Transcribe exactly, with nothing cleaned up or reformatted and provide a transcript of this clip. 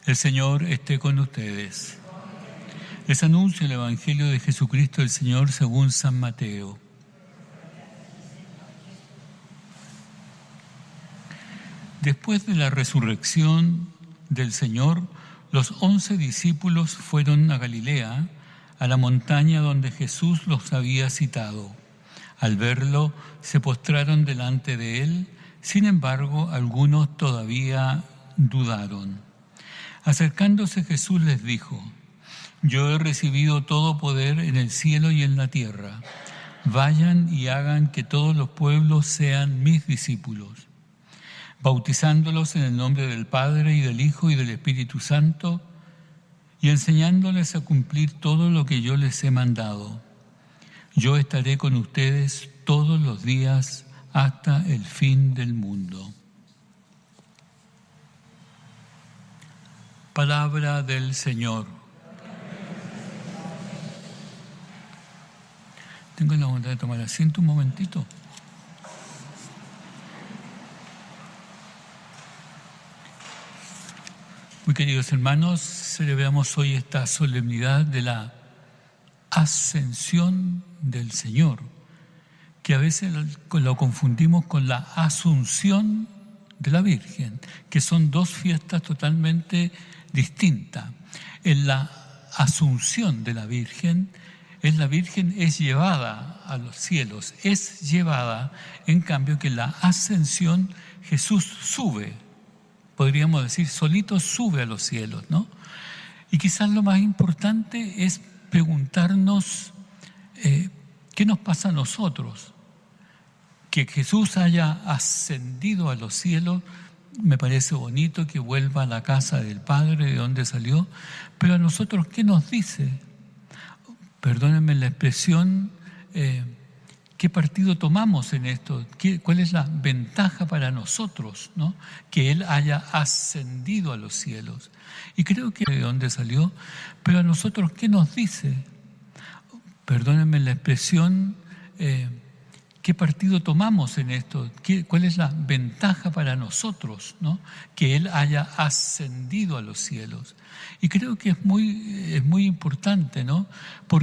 El Señor esté con ustedes. Les anuncio el Evangelio de Jesucristo el Señor según San Mateo. Después de la resurrección del Señor, los once discípulos fueron a Galilea, a la montaña donde Jesús los había citado. Al verlo, se postraron delante de él, sin embargo, algunos todavía dudaron. Acercándose Jesús les dijo: Yo he recibido todo poder en el cielo y en la tierra. Vayan y hagan que todos los pueblos sean mis discípulos, bautizándolos en el nombre del Padre y del Hijo y del Espíritu Santo, y enseñándoles a cumplir todo lo que yo les he mandado. Yo estaré con ustedes todos los días hasta el fin del mundo. Palabra del Señor. Tengo la bondad de tomar asiento un momentito. Muy queridos hermanos, celebramos hoy esta solemnidad de la Ascensión del Señor, que a veces lo confundimos con la Asunción de la Virgen, que son dos fiestas totalmente distintas. En la Asunción de la Virgen, es la Virgen es llevada a los cielos, es llevada, en cambio que en la Ascensión Jesús sube, podríamos decir, solito sube a los cielos, ¿no? Y quizás lo más importante es preguntarnos eh, ¿qué nos pasa a nosotros? Que Jesús haya ascendido a los cielos, me parece bonito, que vuelva a la casa del Padre de donde salió, pero a nosotros, ¿qué nos dice? Perdónenme la expresión, eh, ¿qué partido tomamos en esto? ¿Qué, ¿Cuál es la ventaja para nosotros, ¿no? Que Él haya ascendido a los cielos? Y creo que de donde salió, pero a nosotros, ¿qué nos dice? Perdónenme la expresión, eh, ¿qué partido tomamos en esto? ¿Qué, ¿Cuál es la ventaja para nosotros, ¿no? Que Él haya ascendido a los cielos? Y creo que es muy, es muy importante, ¿no? Porque